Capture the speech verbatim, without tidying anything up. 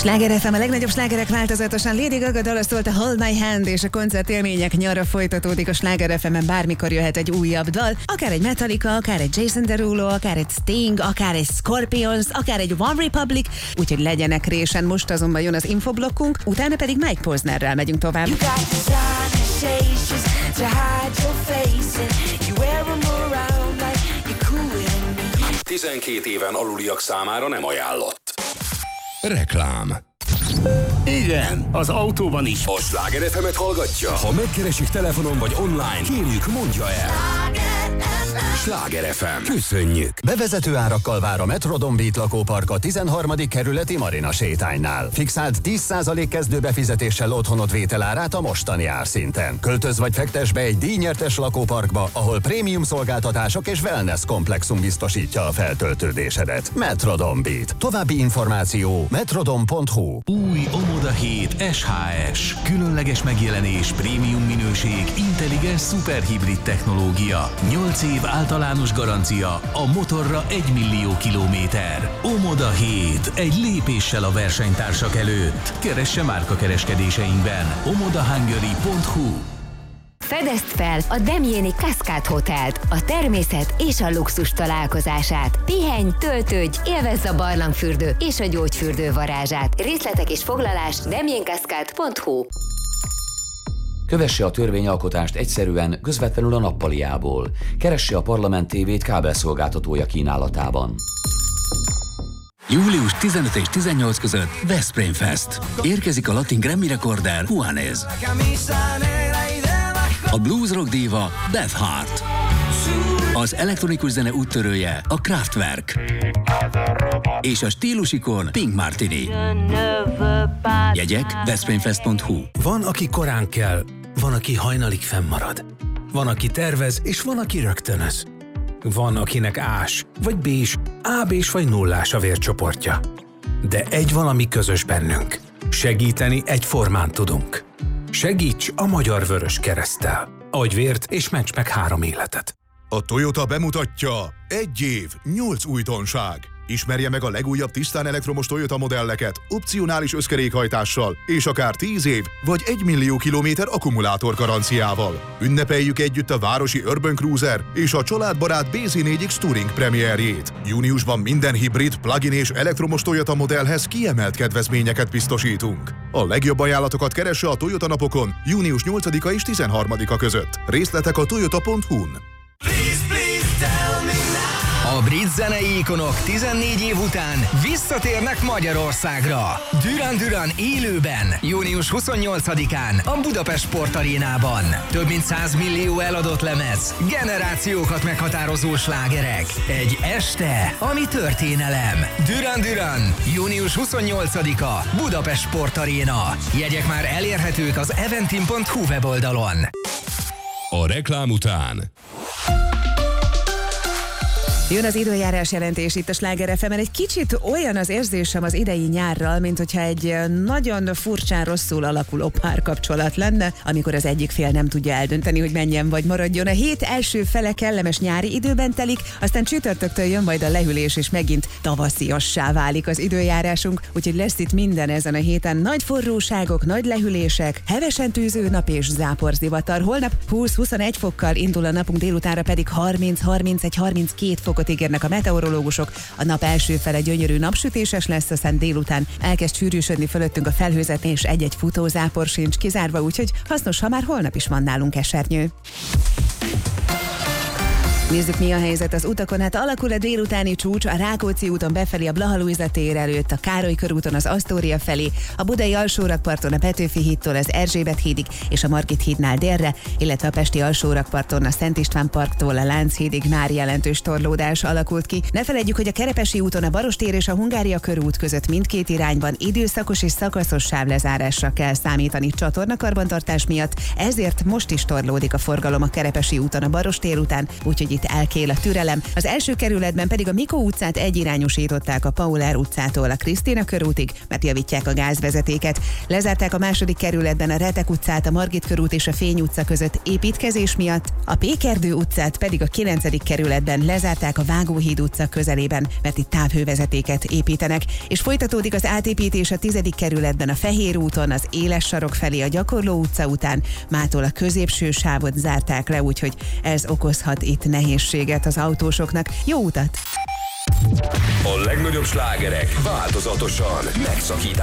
Sláger ef em, a legnagyobb slágerek változatosan. Lady Gaga dala szólt a Hold My Hand, és a koncertélmények nyara folytatódik a Sláger ef emen. Bármikor jöhet egy újabb dal, akár egy Metallica, akár egy Jason Derulo, akár egy Sting, akár egy Scorpions, akár egy One Republic, úgyhogy legyenek résen. Most azonban jön az infoblokkunk, utána pedig Mike Posnerrel megyünk tovább. tizenkét éven aluliak számára nem ajánlott. Reklám. Igen, az autóban is. A Sláger ef emet hallgatja? Ha megkeresik telefonon vagy online, kérjük, mondja el. Sláger ef em. Köszönjük. Bevezető árakkal vár a Metrodon Beat lakópark a tizenharmadik kerületi Marina sétánynál. Fixált tíz százalék kezdőbefizetéssel otthonod vételárát a mostani árszinten. Költöz vagy fektes be egy díjnyertes lakóparkba, ahol prémium szolgáltatások és wellness komplexum biztosítja a feltöltődésedet. Metrodon Beat. További információ metrodon pont hu. Új Omoda hét es há es. Különleges megjelenés, prémium minőség, intelligens szuperhibrid technológia. nyolc év általános garancia, a motorra egy millió kilométer. Omoda hét. Egy lépéssel a versenytársak előtt. Keresse márkakereskedéseinkben. omoda hungary pont hu. Fedezd fel a Demjéni Cascade Hotelt, a természet és a luxus találkozását. Pihenj, töltődj, élvezz a barlangfürdő és a gyógyfürdő varázsát. Részletek és foglalás demjén cascade pont hu. Kövesse a törvényalkotást egyszerűen, közvetlenül a nappaliából. Keresse a Parlament tévét kábelszolgáltatója kínálatában. július tizenöt és tizennyolc között Veszprém Fest. Érkezik a latin Grammy rekorder Juanes. A blues rock díva Beth Hart. Az elektronikus zene úttörője a Kraftwerk. És a stílusikon Pink Martini. Jegyek veszprémfest pont hu. Van, aki korán kell, van, aki hajnalig fennmarad. Van, aki tervez, és van, aki rögtönöz. Van, akinek ás, vagy bés, á bés vagy nullás a vércsoportja. De egy valami közös bennünk. Segíteni egyformán tudunk. Segíts a Magyar Vörös Kereszttel. Adj vért és ments meg három életet. A Toyota bemutatja egy év, nyolc újdonság. Ismerje meg a legújabb tisztán elektromos Toyota modelleket opcionális összkerékhajtással és akár tíz év vagy egy millió kilométer akkumulátor garanciával. Ünnepeljük együtt a városi Urban Cruiser és a családbarát bé zé négy iksz Touring premierjét. Júniusban minden hibrid, plug-in és elektromos Toyota modellhez kiemelt kedvezményeket biztosítunk. A legjobb ajánlatokat keresse a Toyota napokon június nyolcadika és tizenharmadika között. Részletek a toyota pont hu-n. A brit zenei ikonok tizennégy év után visszatérnek Magyarországra. Duran Duran élőben, június huszonnyolcadikán a Budapest Sport Arénában. Több mint száz millió eladott lemez, generációkat meghatározó slágerek. Egy este, ami történelem. Duran Duran, június huszonnyolcadika, Budapest Sport Aréna. Jegyek már elérhetők az eventim pont hu weboldalon. A reklám után jön az időjárás jelentés itt a Sláger ef emen. Egy kicsit olyan az érzésem az idei nyárral, mint hogyha egy nagyon furcsán rosszul alakuló párkapcsolat lenne, amikor az egyik fél nem tudja eldönteni, hogy menjen vagy maradjon. A hét első fele kellemes nyári időben telik, aztán csütörtöktől jön majd a lehűlés, és megint tavasziassá válik az időjárásunk, úgyhogy lesz itt minden ezen a héten. Nagy forróságok, nagy lehűlések, hevesen tűző nap és záporzivatar. Holnap húsz-huszonegy fokkal indul a napunk, délutánra pedig harminc-harmincegy harminckét fokot ígérnek a meteorológusok. A nap első fele gyönyörű napsütéses lesz, aztán délután elkezd sűrűsödni fölöttünk a felhőzet, és egy-egy futózápor sincs kizárva, úgyhogy hasznos, ha már holnap is van nálunk esernyő. Nézzük, mi a helyzet az utakon. Hát alakul a délutáni csúcs a Rákóczi úton befelé a Blaha Lujza tér előtt, a Károly körúton az Asztória felé, a Budai alsórakparton a Petőfi hídtól az Erzsébet hídig és a Margit hídnál délre, illetve a Pesti alsórakparton a Szent István parktól a Lánchídig már jelentős torlódás alakult ki. Ne feledjük, hogy a Kerepesi úton a Barostér és a Hungária körút között mindkét irányban időszakos és szakaszos sávlezárásra kell számítani csatornakarbantartás miatt, ezért most is torlódik a forgalom a Kerepesi úton a Barostér után, úgyhogy itt itt elkél a türelem. Az első kerületben pedig a Mikó utcát egyirányosították a Paulár utcától a Krisztina körútig, mert javítják a gázvezetéket. Lezárták a második kerületben a Retek utcát, a Margit körút és a Fény utca között építkezés miatt, a Pékerdő utcát pedig a kilencedik kerületben lezárták a Vágóhíd utca közelében, mert itt távhővezetéket építenek, és folytatódik az átépítés a tizedik kerületben a Fehér úton, az Éles sarok felé a Gyakorló utca után, mától a középső sávot zárták le, úgyhogy ez okozhat itt nehézséget az autósoknak. Jó utat! A legnagyobb slágerek változatosan megszakítás